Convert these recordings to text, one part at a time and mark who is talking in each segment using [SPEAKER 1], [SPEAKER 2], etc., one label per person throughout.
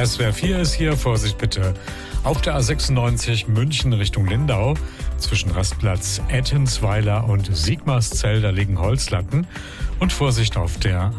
[SPEAKER 1] SWR 4 ist hier. Vorsicht bitte. Auf der A96 München Richtung Lindau zwischen Rastplatz Ettensweiler und Sigmarszell, da liegen Holzlatten. Und Vorsicht auf der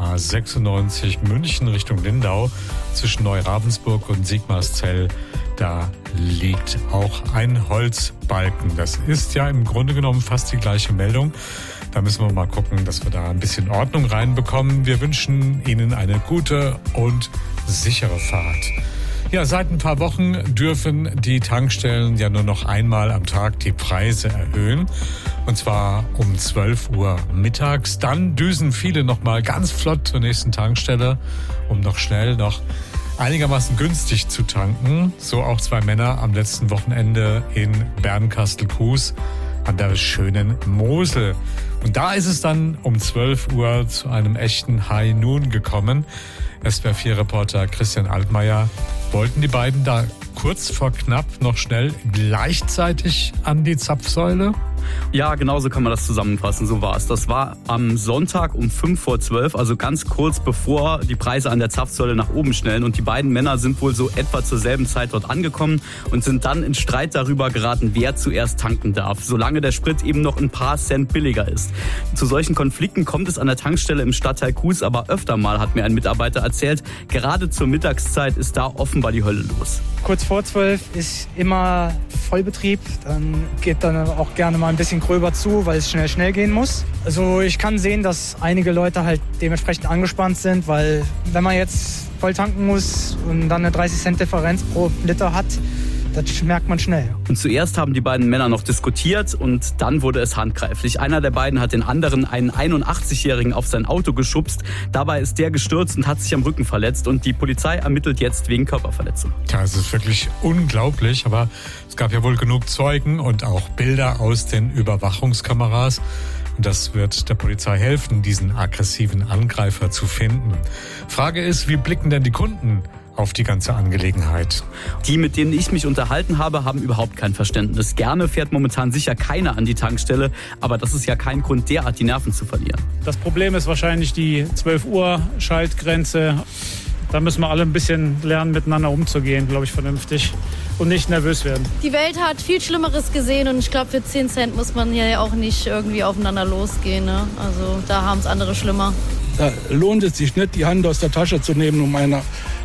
[SPEAKER 1] A96 München Richtung Lindau zwischen Neuravensburg und Sigmarszell, da liegt auch ein Holzbalken. Das ist ja im Grunde genommen fast die gleiche Meldung. Da müssen wir mal gucken, dass wir da ein bisschen Ordnung reinbekommen. Wir wünschen Ihnen eine gute und sichere Fahrt. Ja, seit ein paar Wochen dürfen die Tankstellen ja nur noch einmal am Tag die Preise erhöhen. Und zwar um 12 Uhr mittags. Dann düsen viele noch mal ganz flott zur nächsten Tankstelle, um noch schnell noch einigermaßen günstig zu tanken. So auch zwei Männer am letzten Wochenende in Bernkastel-Kues an der schönen Mosel. Und da ist es dann um 12 Uhr zu einem echten High Noon gekommen. SWR4-Reporter Christian Altmaier, wollten die beiden da kurz vor knapp noch schnell gleichzeitig an die Zapfsäule?
[SPEAKER 2] Ja, genauso kann man das zusammenfassen, so war es. Das war am Sonntag um 11:05, also ganz kurz bevor die Preise an der Zapfsäule nach oben schnellen. Und die beiden Männer sind wohl so etwa zur selben Zeit dort angekommen und sind dann in Streit darüber geraten, wer zuerst tanken darf, solange der Sprit eben noch ein paar Cent billiger ist. Zu solchen Konflikten kommt es an der Tankstelle im Stadtteil Kues aber öfter mal, hat mir ein Mitarbeiter erzählt. Gerade zur Mittagszeit ist da offenbar die Hölle los.
[SPEAKER 3] Kurz vor 12 ist immer Vollbetrieb. Dann geht dann auch gerne mal ein bisschen gröber zu, weil es schnell gehen muss. Also ich kann sehen, dass einige Leute halt dementsprechend angespannt sind, weil wenn man jetzt voll tanken muss und dann eine 30 Cent Differenz pro Liter hat, das merkt man schnell.
[SPEAKER 2] Und zuerst haben die beiden Männer noch diskutiert und dann wurde es handgreiflich. Einer der beiden hat den anderen, einen 81-Jährigen, auf sein Auto geschubst. Dabei ist der gestürzt und hat sich am Rücken verletzt. Und die Polizei ermittelt jetzt wegen Körperverletzung.
[SPEAKER 1] Ja, es ist wirklich unglaublich, aber es gab ja wohl genug Zeugen und auch Bilder aus den Überwachungskameras. Und das wird der Polizei helfen, diesen aggressiven Angreifer zu finden. Frage ist, wie blicken denn die Kunden auf die ganze Angelegenheit?
[SPEAKER 2] Die, mit denen ich mich unterhalten habe, haben überhaupt kein Verständnis. Gerne fährt momentan sicher keiner an die Tankstelle, aber das ist ja kein Grund, derart die Nerven zu verlieren.
[SPEAKER 4] Das Problem ist wahrscheinlich die 12 Uhr Schaltgrenze. Da müssen wir alle ein bisschen lernen, miteinander umzugehen, glaube ich, vernünftig und nicht nervös werden.
[SPEAKER 5] Die Welt hat viel Schlimmeres gesehen und ich glaube, für 10 Cent muss man hier ja auch nicht irgendwie aufeinander losgehen. Ne? Also da haben es andere schlimmer.
[SPEAKER 6] Da lohnt es sich nicht, die Hand aus der Tasche zu nehmen, um eine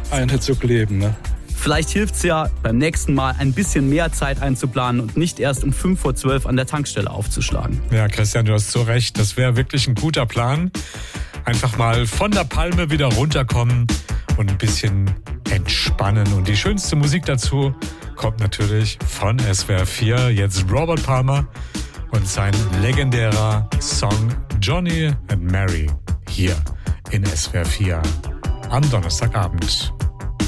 [SPEAKER 6] zu kleben. Ne?
[SPEAKER 2] Vielleicht hilft es ja beim nächsten Mal ein bisschen mehr Zeit einzuplanen und nicht erst um 11:05 an der Tankstelle aufzuschlagen.
[SPEAKER 1] Ja, Christian, du hast so recht. Das wäre wirklich ein guter Plan. Einfach mal von der Palme wieder runterkommen und ein bisschen entspannen. Und die schönste Musik dazu kommt natürlich von SWR 4. Jetzt Robert Palmer und sein legendärer Song Johnny and Mary hier in SWR 4 am Donnerstagabend.